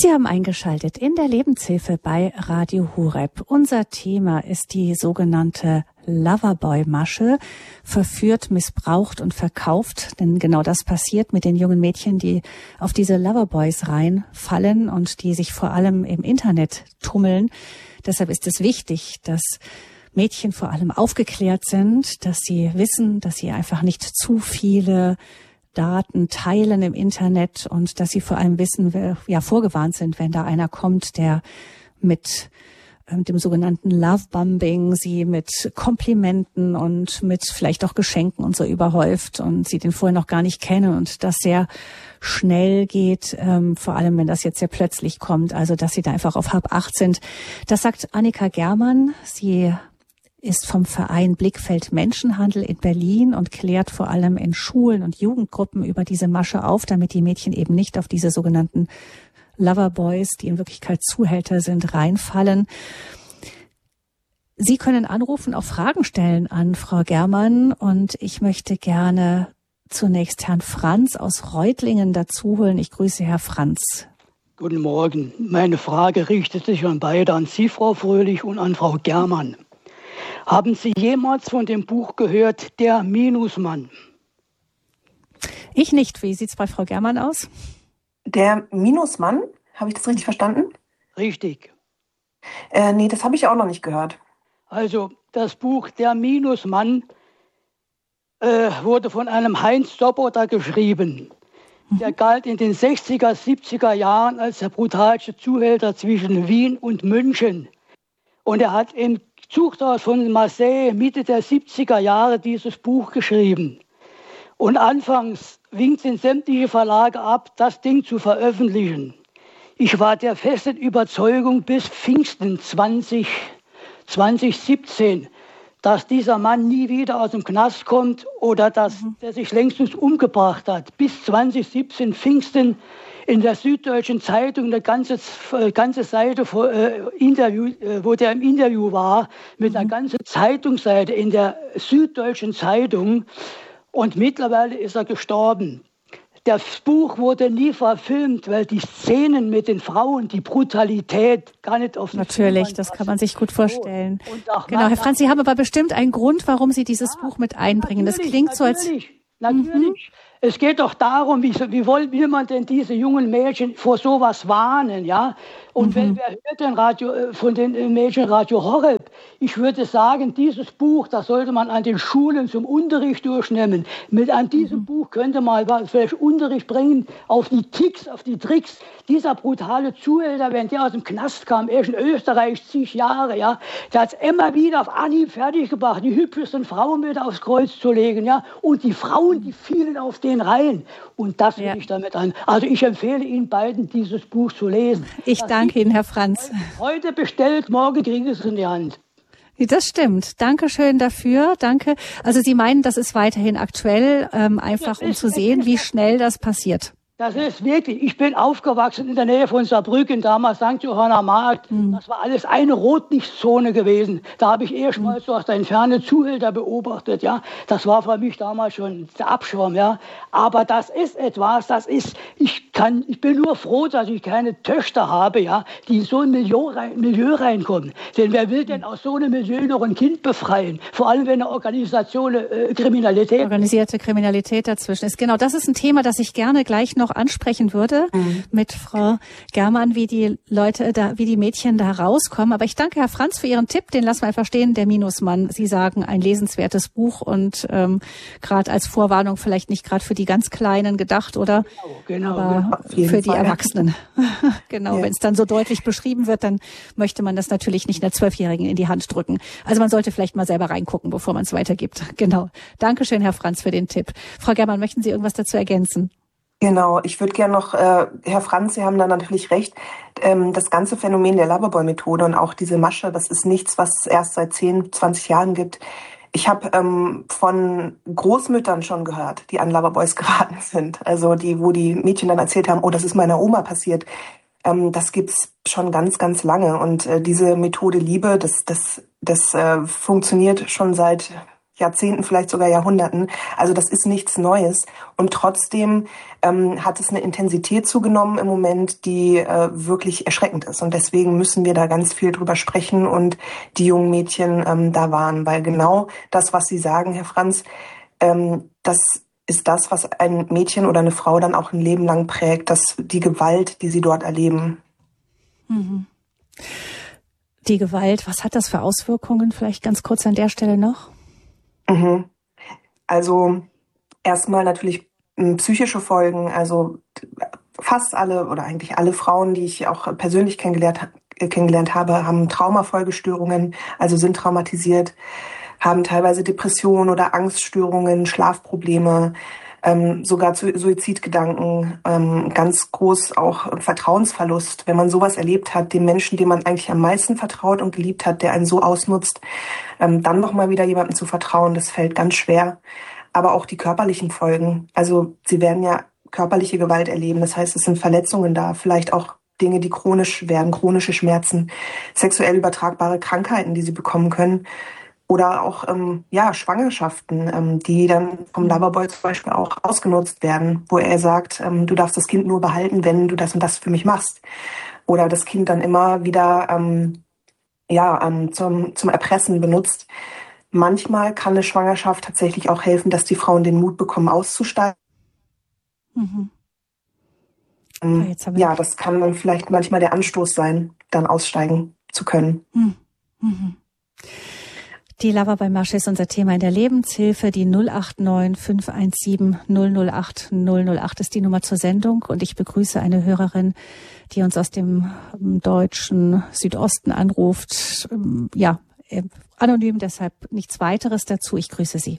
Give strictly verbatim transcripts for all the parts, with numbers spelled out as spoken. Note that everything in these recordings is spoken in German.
Sie haben eingeschaltet in der Lebenshilfe bei Radio Horeb. Unser Thema ist die sogenannte Loverboy-Masche, verführt, missbraucht und verkauft. Denn genau das passiert mit den jungen Mädchen, die auf diese Loverboys reinfallen und die sich vor allem im Internet tummeln. Deshalb ist es wichtig, dass Mädchen vor allem aufgeklärt sind, dass sie wissen, dass sie einfach nicht zu viele Daten teilen im Internet und dass sie vor allem wissen, wer, ja, vorgewarnt sind, wenn da einer kommt, der mit äh, dem sogenannten Lovebombing sie mit Komplimenten und mit vielleicht auch Geschenken und so überhäuft und sie den vorher noch gar nicht kennen und das sehr schnell geht, ähm, vor allem wenn das jetzt sehr plötzlich kommt, also dass sie da einfach auf Hab acht sind. Das sagt Annika Germann. Sie ist vom Verein Blickfeld Menschenhandel in Berlin und klärt vor allem in Schulen und Jugendgruppen über diese Masche auf, damit die Mädchen eben nicht auf diese sogenannten Loverboys, die in Wirklichkeit Zuhälter sind, reinfallen. Sie können anrufen, auch Fragen stellen an Frau Germann und ich möchte gerne zunächst Herrn Franz aus Reutlingen dazu holen. Ich grüße Herr Franz. Guten Morgen. Meine Frage richtet sich an beide, an Sie, Frau Fröhlich, und an Frau Germann. Haben Sie jemals von dem Buch gehört, Der Minusmann? Ich nicht. Wie sieht es bei Frau Germann aus? Der Minusmann? Habe ich das richtig verstanden? Richtig. Äh, nee, das habe ich auch noch nicht gehört. Also das Buch Der Minusmann äh, wurde von einem Heinz Doboter geschrieben. Mhm. Der galt in den sechziger, siebziger Jahren als der brutalste Zuhälter zwischen Wien und München. Und er hat im Zuchthaus von Marseille Mitte der siebziger Jahre dieses Buch geschrieben. Und anfangs winkten sämtliche Verlage ab, das Ding zu veröffentlichen. Ich war der festen Überzeugung bis Pfingsten zwanzig, zwanzig siebzehn, dass dieser Mann nie wieder aus dem Knast kommt oder dass mhm. er sich längstens umgebracht hat. Bis zwanzig siebzehn Pfingsten in der Süddeutschen Zeitung eine ganze, ganze Seite, vor, äh, Interview, äh, wo der im Interview war, mit mhm. einer ganzen Zeitungsseite in der Süddeutschen Zeitung. Und mittlerweile ist er gestorben. Das Buch wurde nie verfilmt, weil die Szenen mit den Frauen, die Brutalität gar nicht auf die Natürlich, das kann man sich gut vorstellen. Genau, Herr Franz, Sie haben aber bestimmt einen Grund, warum Sie dieses ja, Buch mit einbringen. Das klingt so als... Natürlich, natürlich. Mhm. Es geht doch darum, wie, wie will, will man denn diese jungen Mädchen vor sowas warnen, ja? Und mhm. wer, wer hört denn Radio, von den Mädchen Radio Horeb? Ich würde sagen, dieses Buch, das sollte man an den Schulen zum Unterricht durchnehmen. Mit an diesem mhm. Buch könnte man vielleicht Unterricht bringen auf die Ticks, auf die Tricks. Dieser brutale Zuhälter, wenn der aus dem Knast kam, er ist in Österreich zig Jahre, ja, der hat es immer wieder auf Anhieb fertiggebracht, die hübschesten Frauen wieder aufs Kreuz zu legen, ja. Und die Frauen, die fielen auf den rein. Und das will ja. ich damit an. Also ich empfehle Ihnen beiden, dieses Buch zu lesen. Ich das danke Ihnen, Herr Franz. Heute bestellt, morgen kriegen Sie es in die Hand. Das stimmt. Dankeschön dafür. Danke. Also Sie meinen, das ist weiterhin aktuell, ähm, einfach um zu sehen, wie schnell das passiert. Das ist wirklich, ich bin aufgewachsen in der Nähe von Saarbrücken, damals Sankt Johanna Markt. Mhm. Das war alles eine Rotlichtzone gewesen. Da habe ich erstmals mhm. so aus der Entferne Zuhälter beobachtet, ja. Das war für mich damals schon der Abschirm, ja. Aber das ist etwas, das ist, ich kann, ich bin nur froh, dass ich keine Töchter habe, ja, die in so ein Milieu, rein, Milieu reinkommen. Denn wer will denn aus so einem Milieu noch ein Kind befreien? Vor allem, wenn eine Organisation, äh, Kriminalität. Organisierte Kriminalität dazwischen ist. Genau, das ist ein Thema, das ich gerne gleich noch ansprechen würde mhm. mit Frau Germann, wie die Leute da, wie die Mädchen da rauskommen. Aber ich danke Herr Franz für Ihren Tipp, den lassen wir einfach stehen, Der Minusmann. Sie sagen, ein lesenswertes Buch und ähm, gerade als Vorwarnung vielleicht nicht gerade für die ganz Kleinen gedacht, oder? Genau, genau. Aber genau. für die Fall. Erwachsenen. Genau, ja. Wenn es dann so deutlich beschrieben wird, dann möchte man das natürlich nicht einer Zwölfjährigen in die Hand drücken. Also man sollte vielleicht mal selber reingucken, bevor man es weitergibt. Genau. Dankeschön, Herr Franz, für den Tipp. Frau Germann, möchten Sie irgendwas dazu ergänzen? Genau, ich würde gerne noch, äh, Herr Franz, Sie haben da natürlich recht, ähm, das ganze Phänomen der Loverboy-Methode und auch diese Masche, das ist nichts, was es erst seit zehn, zwanzig Jahren gibt. Ich habe ähm, von Großmüttern schon gehört, die an Loverboys geraten sind. Also die, wo die Mädchen dann erzählt haben, oh, das ist meiner Oma passiert. Ähm, das gibt's schon ganz, ganz lange. Und äh, diese Methode Liebe, das, das, das äh, funktioniert schon seit Jahrzehnten, vielleicht sogar Jahrhunderten. Also das ist nichts Neues. Und trotzdem ähm, hat es eine Intensität zugenommen im Moment, die äh, wirklich erschreckend ist. Und deswegen müssen wir da ganz viel drüber sprechen und die jungen Mädchen ähm, da warnen. Weil genau das, was Sie sagen, Herr Franz, ähm, das ist das, was ein Mädchen oder eine Frau dann auch ein Leben lang prägt, dass die Gewalt, die sie dort erleben. Mhm. Die Gewalt, was hat das für Auswirkungen? Vielleicht ganz kurz an der Stelle noch. Mhm. Also erstmal natürlich psychische Folgen. Also fast alle oder eigentlich alle Frauen, die ich auch persönlich kennengelernt, kennengelernt habe, haben Traumafolgestörungen, also sind traumatisiert, haben teilweise Depressionen oder Angststörungen, Schlafprobleme, ähm, sogar Suizidgedanken, ähm, ganz groß auch Vertrauensverlust. Wenn man sowas erlebt hat, dem Menschen, dem man eigentlich am meisten vertraut und geliebt hat, der einen so ausnutzt, ähm, dann nochmal wieder jemandem zu vertrauen, das fällt ganz schwer. Aber auch die körperlichen Folgen. Also sie werden ja körperliche Gewalt erleben. Das heißt, es sind Verletzungen da, vielleicht auch Dinge, die chronisch werden, chronische Schmerzen, sexuell übertragbare Krankheiten, die sie bekommen können. Oder auch ähm, ja Schwangerschaften, ähm, die dann vom Loverboy zum Beispiel auch ausgenutzt werden, wo er sagt, ähm, du darfst das Kind nur behalten, wenn du das und das für mich machst. Oder das Kind dann immer wieder ähm, ja ähm, zum, zum Erpressen benutzt. Manchmal kann eine Schwangerschaft tatsächlich auch helfen, dass die Frauen den Mut bekommen, auszusteigen. Mhm. Ähm, ja, das kann dann vielleicht manchmal der Anstoß sein, dann aussteigen zu können. Mhm. Mhm. Die Loverboy-Masche ist unser Thema in der Lebenshilfe. Die null acht neun fünf eins sieben null null acht null null acht ist die Nummer zur Sendung. Und ich begrüße eine Hörerin, die uns aus dem deutschen Südosten anruft. Ja, anonym, deshalb nichts weiteres dazu. Ich grüße Sie.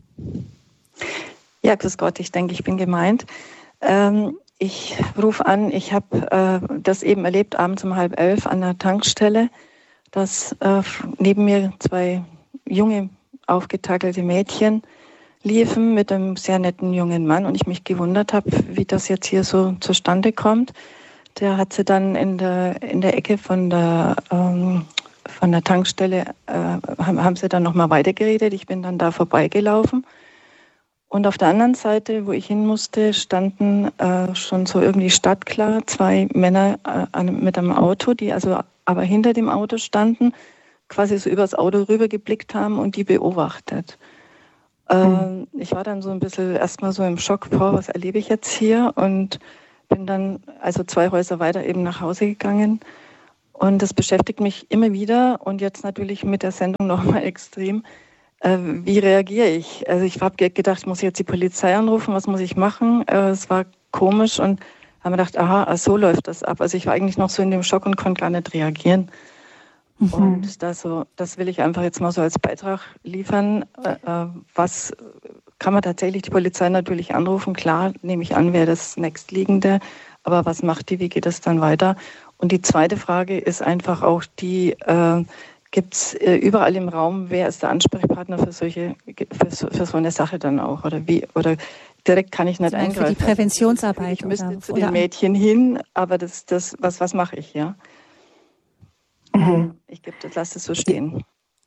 Ja, grüß Gott, ich denke, ich bin gemeint. Ähm, ich rufe an, ich habe äh, das eben erlebt, abends um halb elf an der Tankstelle, dass äh, neben mir zwei junge, aufgetakelte Mädchen liefen mit einem sehr netten jungen Mann und ich mich gewundert habe, wie das jetzt hier so zustande kommt. Der hat sie dann in der in der Ecke von der ähm, von der Tankstelle äh, haben, haben sie dann nochmal weitergeredet. Ich bin dann da vorbeigelaufen und auf der anderen Seite, wo ich hin musste, standen äh, schon so irgendwie stadtklar zwei Männer äh, mit einem Auto, die also aber hinter dem Auto standen, quasi so übers Auto rüber geblickt haben und die beobachtet. Mhm. Äh, ich war dann so ein bisschen erstmal so im Schock, boah, was erlebe ich jetzt hier? Und bin dann also zwei Häuser weiter eben nach Hause gegangen. Und das beschäftigt mich immer wieder und jetzt natürlich mit der Sendung nochmal extrem. Äh, wie reagiere ich? Also ich habe gedacht, muss ich jetzt die Polizei anrufen? Was muss ich machen? Äh, es war komisch und habe mir gedacht, aha, so läuft das ab. Also ich war eigentlich noch so in dem Schock und konnte gar nicht reagieren. Mhm. Und das, so, das will ich einfach jetzt mal so als Beitrag liefern. Äh, was kann man tatsächlich die Polizei natürlich anrufen? Klar, nehme ich an, wäre das Nächstliegende. Aber was macht die? Wie geht es dann weiter? Und die zweite Frage ist einfach auch die, äh, gibt es äh, überall im Raum, wer ist der Ansprechpartner für solche, für so, für so eine Sache dann auch? Oder wie, oder direkt kann ich nicht also eingreifen. Für die Präventionsarbeit. Ich müsste oder, zu oder den Mädchen hin, aber das, das, was, was mache ich, ja? Mhm. Ich gebe das, lasse es so stehen.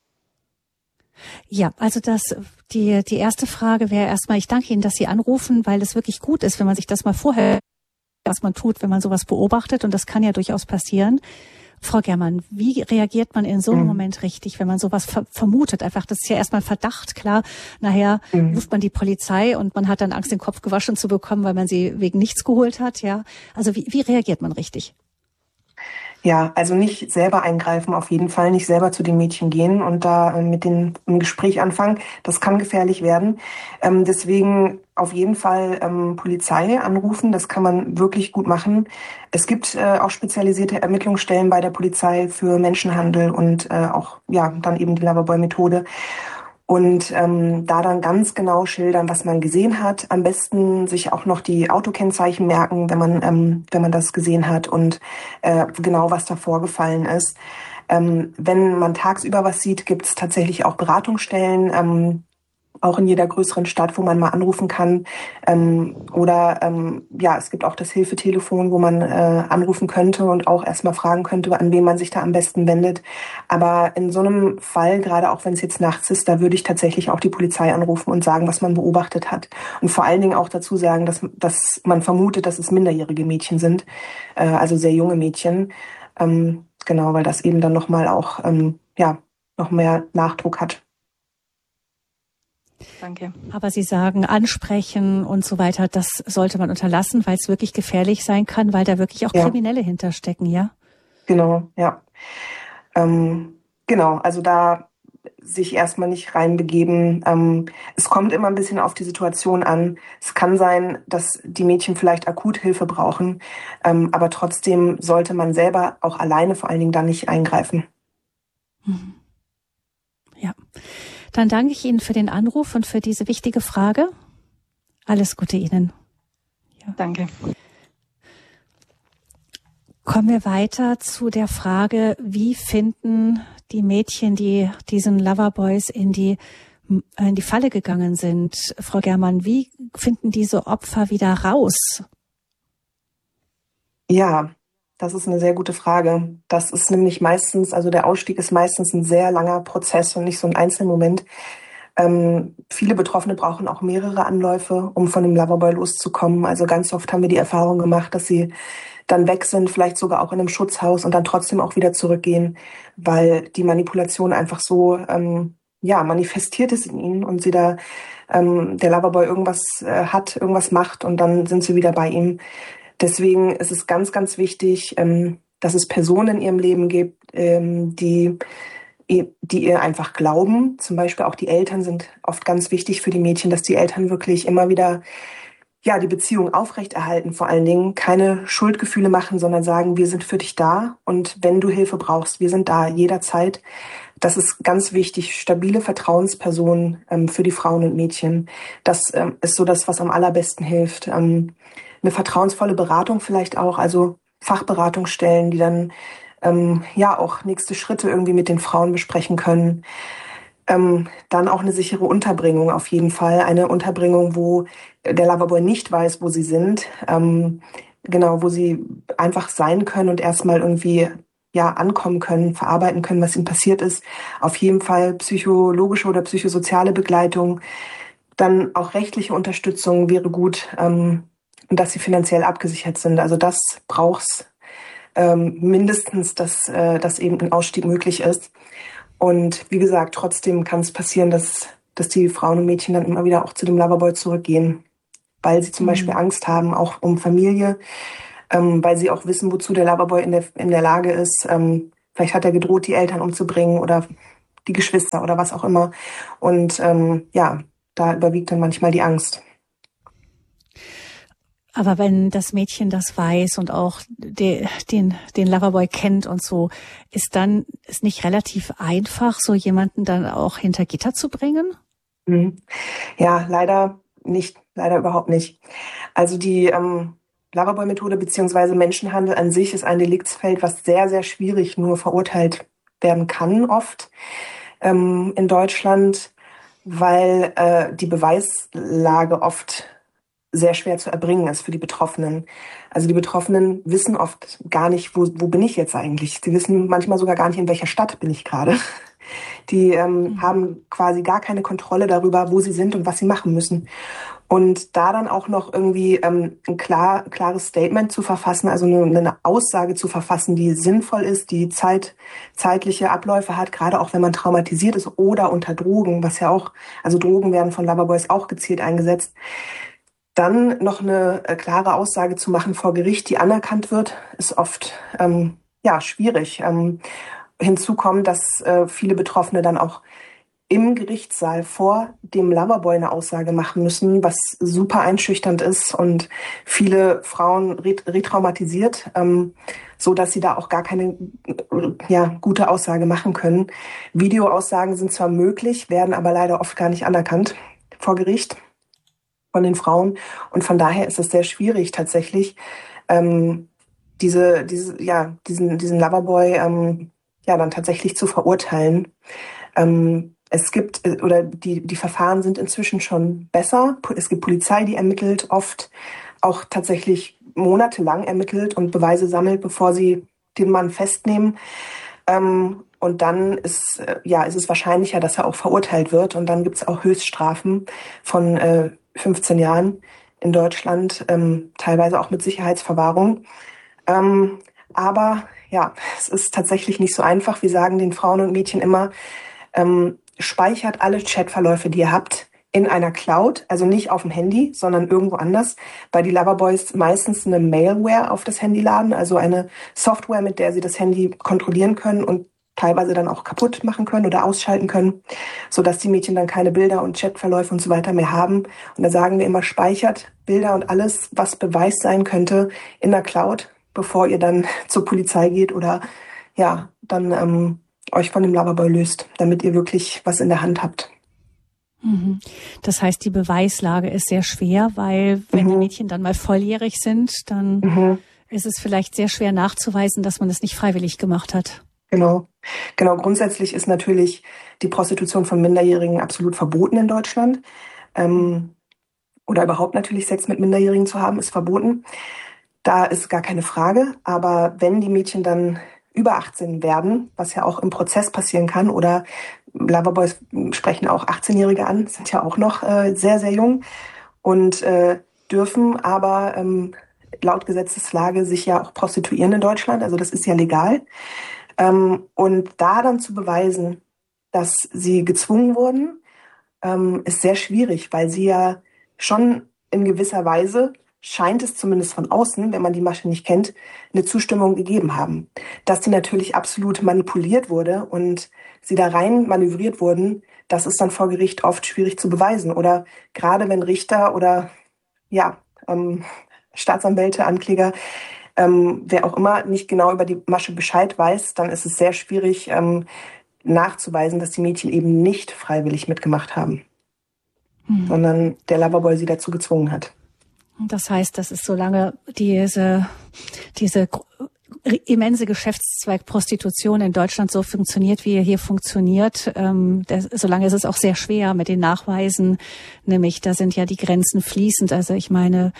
Ja, also das, die, die erste Frage wäre erstmal, ich danke Ihnen, dass Sie anrufen, weil es wirklich gut ist, wenn man sich das mal vorher, was man tut, wenn man sowas beobachtet, und das kann ja durchaus passieren. Frau Germann, wie reagiert man in so einem mhm. Moment richtig, wenn man sowas ver- vermutet? Einfach, das ist ja erstmal Verdacht, klar. Nachher mhm. ruft man die Polizei und man hat dann Angst, den Kopf gewaschen zu bekommen, weil man sie wegen nichts geholt hat, ja. Also wie, wie reagiert man richtig? Ja, also nicht selber eingreifen, auf jeden Fall nicht selber zu den Mädchen gehen und da äh, mit denen ein Gespräch anfangen. Das kann gefährlich werden. Ähm, deswegen auf jeden Fall ähm, Polizei anrufen. Das kann man wirklich gut machen. Es gibt äh, auch spezialisierte Ermittlungsstellen bei der Polizei für Menschenhandel und äh, auch ja dann eben die Loverboy-Methode. Und ähm, da dann ganz genau schildern, was man gesehen hat. Am besten sich auch noch die Autokennzeichen merken, wenn man ähm, wenn man das gesehen hat und äh, genau, was da vorgefallen ist. Ähm, wenn man tagsüber was sieht, gibt es tatsächlich auch Beratungsstellen, ähm, auch in jeder größeren Stadt, wo man mal anrufen kann. Ähm, oder ähm, ja, es gibt auch das Hilfetelefon, wo man äh, anrufen könnte und auch erstmal fragen könnte, an wen man sich da am besten wendet. Aber in so einem Fall, gerade auch wenn es jetzt nachts ist, da würde ich tatsächlich auch die Polizei anrufen und sagen, was man beobachtet hat. Und vor allen Dingen auch dazu sagen, dass, dass man vermutet, dass es minderjährige Mädchen sind, äh, also sehr junge Mädchen. Ähm, genau, weil das eben dann nochmal auch ähm, ja, noch mehr Nachdruck hat. Danke. Aber Sie sagen, ansprechen und so weiter, das sollte man unterlassen, weil es wirklich gefährlich sein kann, weil da wirklich auch Ja. Kriminelle hinterstecken, ja? Genau, ja. Ähm, genau, also da sich erstmal nicht reinbegeben. Ähm, es kommt immer ein bisschen auf die Situation an. Es kann sein, dass die Mädchen vielleicht akut Hilfe brauchen, ähm, aber trotzdem sollte man selber auch alleine vor allen Dingen da nicht eingreifen. Mhm. Ja. Dann danke ich Ihnen für den Anruf und für diese wichtige Frage. Alles Gute Ihnen. Ja. Danke. Kommen wir weiter zu der Frage, wie finden die Mädchen, die diesen Loverboys in die, in die Falle gegangen sind? Frau Germann, wie finden diese Opfer wieder raus? Ja, das ist eine sehr gute Frage. Das ist nämlich meistens, also der Ausstieg ist meistens ein sehr langer Prozess und nicht so ein Einzelmoment. Ähm, viele Betroffene brauchen auch mehrere Anläufe, um von dem Loverboy loszukommen. Also ganz oft haben wir die Erfahrung gemacht, dass sie dann weg sind, vielleicht sogar auch in einem Schutzhaus und dann trotzdem auch wieder zurückgehen, weil die Manipulation einfach so ähm, ja manifestiert ist in ihnen und sie da ähm, der Loverboy irgendwas äh, hat, irgendwas macht und dann sind sie wieder bei ihm. Deswegen ist es ganz, ganz wichtig, ähm, dass es Personen in ihrem Leben gibt, ähm, die die ihr einfach glauben. Zum Beispiel auch die Eltern sind oft ganz wichtig für die Mädchen, dass die Eltern wirklich immer wieder ja die Beziehung aufrechterhalten, vor allen Dingen keine Schuldgefühle machen, sondern sagen, wir sind für dich da und wenn du Hilfe brauchst, wir sind da jederzeit. Das ist ganz wichtig, stabile Vertrauenspersonen ähm, für die Frauen und Mädchen. Das ähm, ist so das, was am allerbesten hilft. Ähm, eine vertrauensvolle Beratung vielleicht auch, also Fachberatungsstellen, die dann ähm, ja auch nächste Schritte irgendwie mit den Frauen besprechen können. Ähm, dann auch eine sichere Unterbringung auf jeden Fall. Eine Unterbringung, wo der Loverboy nicht weiß, wo sie sind. Ähm, genau, wo sie einfach sein können und erstmal irgendwie ja ankommen können, verarbeiten können, was ihnen passiert ist. Auf jeden Fall psychologische oder psychosoziale Begleitung. Dann auch rechtliche Unterstützung wäre gut. Ähm, und dass sie finanziell abgesichert sind. Also das braucht's ähm, mindestens, dass, äh, dass eben ein Ausstieg möglich ist. Und wie gesagt, trotzdem kann es passieren, dass, dass die Frauen und Mädchen dann immer wieder auch zu dem Loverboy zurückgehen, weil sie zum mhm. Beispiel Angst haben, auch um Familie, ähm, weil sie auch wissen, wozu der Loverboy in der, in der Lage ist. Ähm, vielleicht hat er gedroht, die Eltern umzubringen oder die Geschwister oder was auch immer. Und ähm, ja, da überwiegt dann manchmal die Angst. Aber wenn das Mädchen das weiß und auch de, den, den Loverboy kennt und so, ist dann ist nicht relativ einfach, so jemanden dann auch hinter Gitter zu bringen? Mhm. Ja, leider nicht, leider überhaupt nicht. Also die ähm, Loverboy-Methode beziehungsweise Menschenhandel an sich ist ein Deliktsfeld, was sehr, sehr schwierig nur verurteilt werden kann oft ähm, in Deutschland, weil äh, die Beweislage oft sehr schwer zu erbringen ist für die Betroffenen. Also die Betroffenen wissen oft gar nicht, wo, wo bin ich jetzt eigentlich? Sie wissen manchmal sogar gar nicht, in welcher Stadt bin ich gerade. Die ähm, mhm. haben quasi gar keine Kontrolle darüber, wo sie sind und was sie machen müssen. Und da dann auch noch irgendwie ähm, ein klar, klares Statement zu verfassen, also eine, eine Aussage zu verfassen, die sinnvoll ist, die Zeit, zeitliche Abläufe hat, gerade auch wenn man traumatisiert ist oder unter Drogen, was ja auch, also Drogen werden von Loverboys auch gezielt eingesetzt. Dann noch eine äh, klare Aussage zu machen vor Gericht, die anerkannt wird, ist oft ähm, ja schwierig. Ähm, hinzu kommt, dass äh, viele Betroffene dann auch im Gerichtssaal vor dem Loverboy eine Aussage machen müssen, was super einschüchternd ist und viele Frauen ret- retraumatisiert, ähm, so dass sie da auch gar keine äh, ja, gute Aussage machen können. Videoaussagen sind zwar möglich, werden aber leider oft gar nicht anerkannt vor Gericht von den Frauen. Und von daher ist es sehr schwierig tatsächlich, ähm, diese, diese, ja, diesen, diesen Loverboy ähm, ja dann tatsächlich zu verurteilen. Ähm, Es gibt, oder die, die Verfahren sind inzwischen schon besser. Es gibt Polizei, die ermittelt, oft auch tatsächlich monatelang ermittelt und Beweise sammelt, bevor sie den Mann festnehmen. Ähm, und dann ist, äh, ja, ist es wahrscheinlicher, dass er auch verurteilt wird. Und dann gibt es auch Höchststrafen von äh, fünfzehn Jahren in Deutschland, ähm, teilweise auch mit Sicherheitsverwahrung. Ähm, aber ja, es ist tatsächlich nicht so einfach. Wir sagen den Frauen und Mädchen immer, ähm, speichert alle Chatverläufe, die ihr habt, in einer Cloud, also nicht auf dem Handy, sondern irgendwo anders, weil die Loverboys meistens eine Malware auf das Handy laden, also eine Software, mit der sie das Handy kontrollieren können und teilweise dann auch kaputt machen können oder ausschalten können, sodass die Mädchen dann keine Bilder und Chatverläufe und so weiter mehr haben. Und da sagen wir immer, speichert Bilder und alles, was Beweis sein könnte, in der Cloud, bevor ihr dann zur Polizei geht oder ja, dann ähm, euch von dem Loverboy löst, damit ihr wirklich was in der Hand habt. Das heißt, die Beweislage ist sehr schwer, weil wenn mhm. die Mädchen dann mal volljährig sind, dann mhm. ist es vielleicht sehr schwer nachzuweisen, dass man es nicht freiwillig gemacht hat. Genau. Genau. Grundsätzlich ist natürlich die Prostitution von Minderjährigen absolut verboten in Deutschland. Ähm, oder überhaupt natürlich Sex mit Minderjährigen zu haben, ist verboten. Da ist gar keine Frage. Aber wenn die Mädchen dann über achtzehn werden, was ja auch im Prozess passieren kann, oder Loverboys sprechen auch achtzehnjährige an, sind ja auch noch äh, sehr, sehr jung und äh, dürfen aber ähm, laut Gesetzeslage sich ja auch prostituieren in Deutschland, also das ist ja legal. Ähm, und da dann zu beweisen, dass sie gezwungen wurden, ähm, ist sehr schwierig, weil sie ja schon in gewisser Weise, scheint es zumindest von außen, wenn man die Masche nicht kennt, eine Zustimmung gegeben haben. Dass die natürlich absolut manipuliert wurde und sie da rein manövriert wurden, das ist dann vor Gericht oft schwierig zu beweisen. Oder gerade wenn Richter oder ja ähm, Staatsanwälte, Ankläger, ähm, wer auch immer nicht genau über die Masche Bescheid weiß, dann ist es sehr schwierig ähm, nachzuweisen, dass die Mädchen eben nicht freiwillig mitgemacht haben, hm. sondern der Loverboy sie dazu gezwungen hat. Das heißt, das ist, solange diese, diese immense Geschäftszweig Prostitution in Deutschland so funktioniert, wie er hier funktioniert, ähm, das, solange ist es auch sehr schwer mit den Nachweisen, nämlich da sind ja die Grenzen fließend. Also ich meine,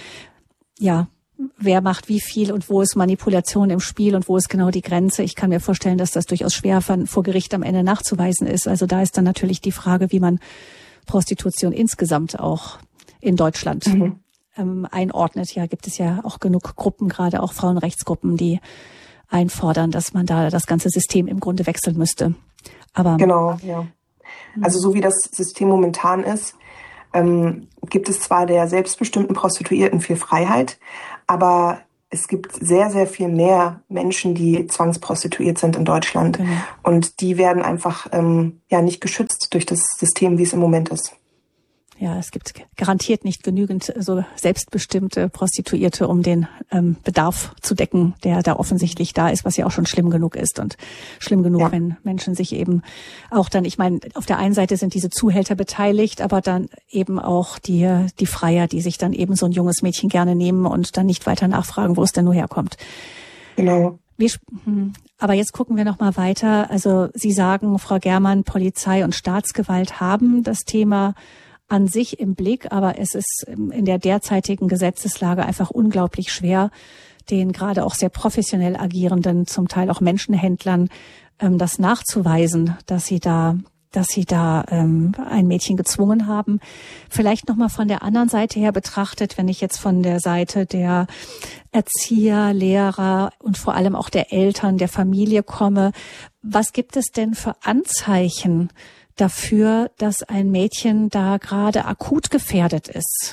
ja, wer macht wie viel und wo ist Manipulation im Spiel und wo ist genau die Grenze? Ich kann mir vorstellen, dass das durchaus schwer von, vor Gericht am Ende nachzuweisen ist. Also da ist dann natürlich die Frage, wie man Prostitution insgesamt auch in Deutschland mhm. ähm, einordnet. Ja, gibt es ja auch genug Gruppen, gerade auch Frauenrechtsgruppen, die einfordern, dass man da das ganze System im Grunde wechseln müsste. Aber genau, ja. Also so wie das System momentan ist, ähm, gibt es zwar der selbstbestimmten Prostituierten viel Freiheit, aber es gibt sehr, sehr viel mehr Menschen, die zwangsprostituiert sind in Deutschland. Genau. Und die werden einfach ähm, ja nicht geschützt durch das System, wie es im Moment ist. Ja, es gibt garantiert nicht genügend so selbstbestimmte Prostituierte, um den ähm, Bedarf zu decken, der da offensichtlich da ist, was ja auch schon schlimm genug ist. Und schlimm genug, ja. wenn Menschen sich eben auch dann, ich meine, auf der einen Seite sind diese Zuhälter beteiligt, aber dann eben auch die die Freier, die sich dann eben so ein junges Mädchen gerne nehmen und dann nicht weiter nachfragen, wo es denn nur herkommt. Genau. Wir, aber jetzt gucken wir noch mal weiter. Also Sie sagen, Frau Germann, Polizei und Staatsgewalt haben das Thema an sich im Blick, aber es ist in der derzeitigen Gesetzeslage einfach unglaublich schwer, den gerade auch sehr professionell agierenden, zum Teil auch Menschenhändlern, ähm, das nachzuweisen, dass sie da, dass sie da ähm, ein Mädchen gezwungen haben. Vielleicht noch mal von der anderen Seite her betrachtet, wenn ich jetzt von der Seite der Erzieher, Lehrer und vor allem auch der Eltern, der Familie komme, was gibt es denn für Anzeichen dafür, dass ein Mädchen da gerade akut gefährdet ist?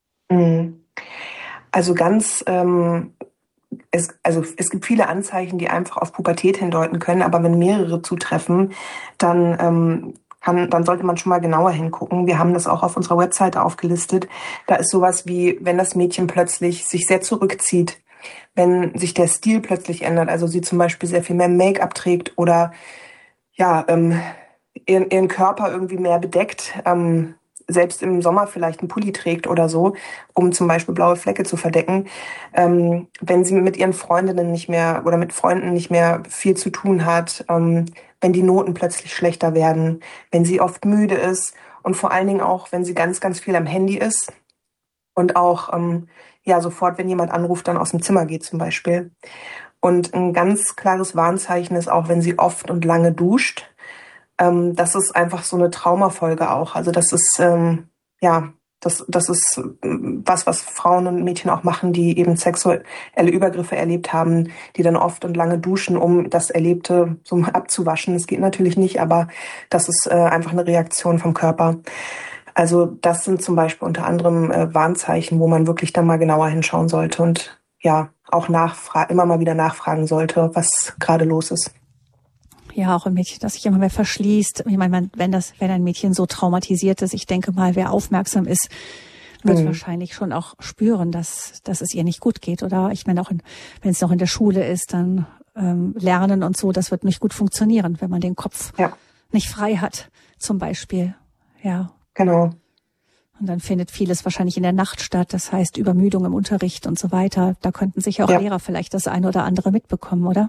Also ganz, ähm, es, also es gibt viele Anzeichen, die einfach auf Pubertät hindeuten können, aber wenn mehrere zutreffen, dann ähm, kann, dann sollte man schon mal genauer hingucken. Wir haben das auch auf unserer Webseite aufgelistet. Da ist sowas wie, wenn das Mädchen plötzlich sich sehr zurückzieht, wenn sich der Stil plötzlich ändert, also sie zum Beispiel sehr viel mehr Make-up trägt oder ja, ähm, Ihren, ihren Körper irgendwie mehr bedeckt, ähm, selbst im Sommer vielleicht einen Pulli trägt oder so, um zum Beispiel blaue Flecke zu verdecken, ähm, wenn sie mit ihren Freundinnen nicht mehr oder mit Freunden nicht mehr viel zu tun hat, ähm, wenn die Noten plötzlich schlechter werden, wenn sie oft müde ist und vor allen Dingen auch, wenn sie ganz, ganz viel am Handy ist und auch ähm, ja sofort, wenn jemand anruft, dann aus dem Zimmer geht zum Beispiel. Und ein ganz klares Warnzeichen ist auch, wenn sie oft und lange duscht. Ähm, das ist einfach so eine Traumafolge auch. Also das ist, ähm, ja, das, das ist was, was Frauen und Mädchen auch machen, die eben sexuelle Übergriffe erlebt haben, die dann oft und lange duschen, um das Erlebte so abzuwaschen. Das geht natürlich nicht, aber das ist äh, einfach eine Reaktion vom Körper. Also das sind zum Beispiel unter anderem äh, Warnzeichen, wo man wirklich dann mal genauer hinschauen sollte und ja, auch nachfra- immer mal wieder nachfragen sollte, was gerade los ist. Ja, auch ein Mädchen, das sich immer mehr verschließt. Ich meine, wenn das, wenn ein Mädchen so traumatisiert ist, ich denke mal, wer aufmerksam ist, wird mhm. wahrscheinlich schon auch spüren, dass, dass es ihr nicht gut geht. Oder ich meine, auch in, wenn es noch in der Schule ist, dann ähm, lernen und so, das wird nicht gut funktionieren, wenn man den Kopf ja. nicht frei hat, zum Beispiel. Ja. Genau. Und dann findet vieles wahrscheinlich in der Nacht statt. Das heißt, Übermüdung im Unterricht und so weiter. Da könnten sich auch ja. Lehrer vielleicht das eine oder andere mitbekommen, oder?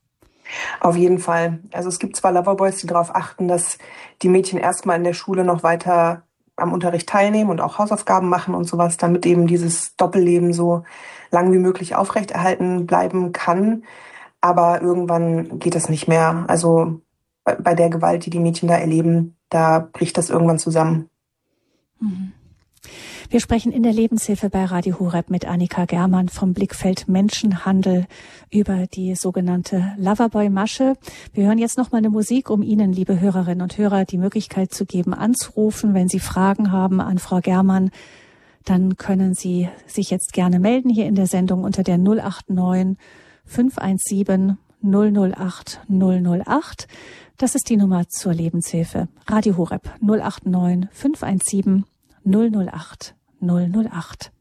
Auf jeden Fall. Also es gibt zwar Loverboys, die darauf achten, dass die Mädchen erstmal in der Schule noch weiter am Unterricht teilnehmen und auch Hausaufgaben machen und sowas, damit eben dieses Doppelleben so lang wie möglich aufrechterhalten bleiben kann. Aber irgendwann geht das nicht mehr. Also bei der Gewalt, die die Mädchen da erleben, da bricht das irgendwann zusammen. Mhm. Wir sprechen in der Lebenshilfe bei Radio Horeb mit Annika Germann vom Blickfeld Menschenhandel über die sogenannte Loverboy-Masche. Wir hören jetzt noch mal eine Musik, um Ihnen, liebe Hörerinnen und Hörer, die Möglichkeit zu geben, anzurufen. Wenn Sie Fragen haben an Frau Germann, dann können Sie sich jetzt gerne melden hier in der Sendung unter der null acht neun fünf eins sieben null null acht null null acht. Das ist die Nummer zur Lebenshilfe. Radio Horeb null acht neun fünf eins sieben null null acht null null acht.